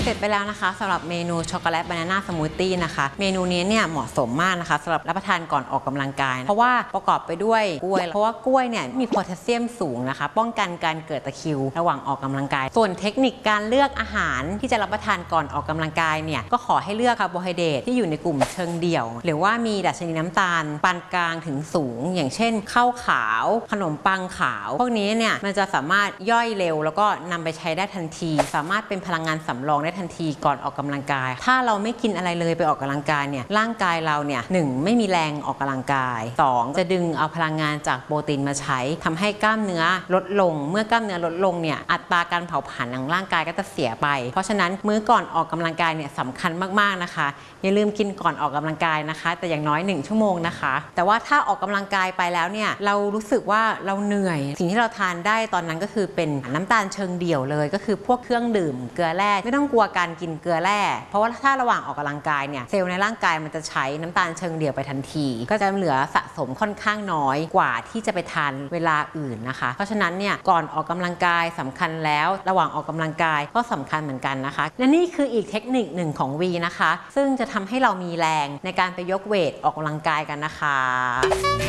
เสร็จไปแล้วนะคะสำหรับเมนูช็อกโกแลตบานาน่าสมูทตี้นะคะเมนูนี้เนี่ยเหมาะสมมากนะคะสำหรับรับประทานก่อนออกกำลังกายเพราะว่าประกอบไปด้วยกล้วยเพราะว่ากล้วยเนี่ยมีโพแทสเซียมสูงนะคะป้องกันการเกิดตะคริวระหว่างออกกำลังกายส่วนเทคนิคการเลือกอาหารที่จะรับประทานก่อนออกกำลังกายเนี่ยก็ขอให้เลือกคาร์โบไฮเดรตที่อยู่ในกลุ่มเชิงเดี่ยวหรือว่ามีดัชนีน้ำตาลปานกลางถึงสูงอย่างเช่นข้าวขาวขนมปังขาวพวกนี้เนี่ยมันจะสามารถย่อยเร็วแล้วก็นำไปใช้ได้ทันทีสามารถเป็นพลังงานสำรองได้ทันทีก่อนออกกำลังกายถ้าเราไม่กินอะไรเลยไปออกกำลังกายเนี่ยร่างกายเราเนี่ย1ไม่มีแรงออกกำลังกาย2จะดึงเอาพลังงานจากโปรตีนมาใช้ทำให้กล้ามเนื้อลดลงเมื่อกล้ามเนื้อลดลงเนี่ยอัตราการเผาผลาญของร่างกายก็จะเสียไปเพราะฉะนั้นมื้อก่อนออกกำลังกายเนี่ยสำคัญมากๆนะคะอย่าลืมกินก่อนออกกำลังกายนะคะแต่อย่างน้อย1ชั่วโมงนะคะแต่ว่าถ้าออกกำลังกายไปแล้วเนี่ยเรารู้สึกว่าเราเหนื่อยสิ่งที่เราทานได้ตอนนั้นก็คือเป็นน้ำตาลเชิงเดี่ยวเลยก็คือพวกเครื่องดื่มเกลือแร่ไม่ต้องกลัวการกินเกลือแร่เพราะว่าถ้าระหว่างออกกำลังกายเนี่ยเซลล์ในร่างกายมันจะใช้น้ำตาลเชิงเดี่ยวไปทันทีก็จะเหลือสะสมค่อนข้างน้อยกว่าที่จะไปทานเวลาอื่นนะคะเพราะฉะนั้นเนี่ยก่อนออกกำลังกายสำคัญแล้วระหว่างออกกำลังกายก็สำคัญเหมือนกันนะคะและนี่คืออีกเทคนิคหนึ่งของวีนะคะซึ่งจะทำให้เรามีแรงในการไปยกเวทออกกำลังกายกันนะคะ